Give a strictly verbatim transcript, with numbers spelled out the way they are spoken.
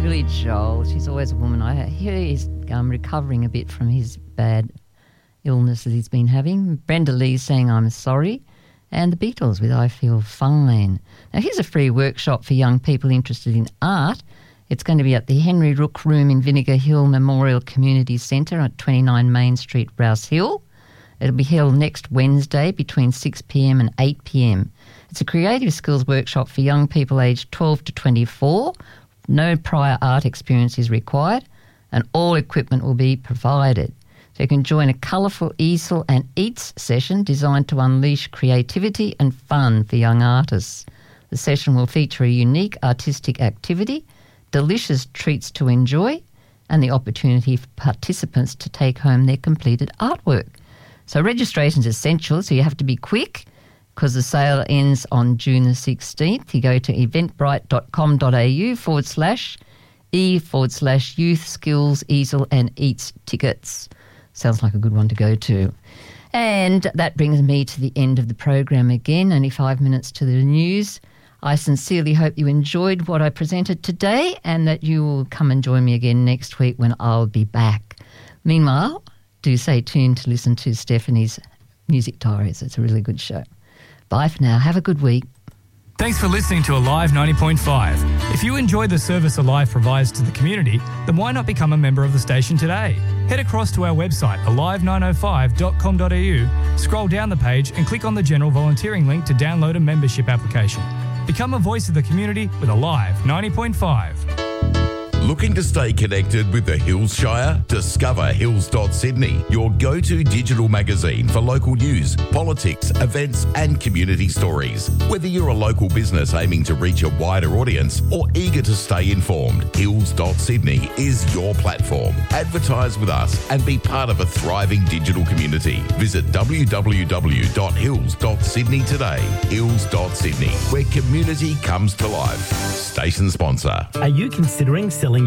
Billy Joel. She's always a woman. I hear he's um, recovering a bit from his bad illness that he's been having. Brenda Lee saying I'm sorry. And the Beatles with I Feel Fine. Now here's a free workshop for young people interested in art. It's going to be at the Henry Rook Room in Vinegar Hill Memorial Community Centre at twenty-nine Main Street, Rouse Hill. It'll be held next Wednesday between six p.m. and eight p.m. It's a creative skills workshop for young people aged twelve to twenty-four. No prior art experience is required and all equipment will be provided. So you can join a colourful easel and eats session designed to unleash creativity and fun for young artists. The session will feature a unique artistic activity, delicious treats to enjoy, and the opportunity for participants to take home their completed artwork. So registration is essential, so you have to be quick because the sale ends on June the sixteenth. You go to eventbrite.com.au forward slash e forward slash youth skills easel and eats tickets. Sounds like a good one to go to. And that brings me to the end of the program again, only five minutes to the news. I sincerely hope you enjoyed what I presented today and that you will come and join me again next week when I'll be back. Meanwhile, do stay tuned to listen to Stephanie's Music Diaries. It's a really good show. Bye for now. Have a good week. Thanks for listening to Alive ninety point five. If you enjoy the service Alive provides to the community, then why not become a member of the station today? Head across to our website, alive nine oh five dot com dot a u, scroll down the page and click on the general volunteering link to download a membership application. Become a voice of the community with Alive ninety point five. Looking to stay connected with the Hills Shire? Discover hills dot sydney, your go-to digital magazine for local news, politics, events and community stories. Whether you're a local business aiming to reach a wider audience or eager to stay informed, hills dot sydney is your platform. Advertise with us and be part of a thriving digital community. Visit w w w dot hills dot sydney today. hills dot sydney, where community comes to life. Station sponsor. Are you considering selling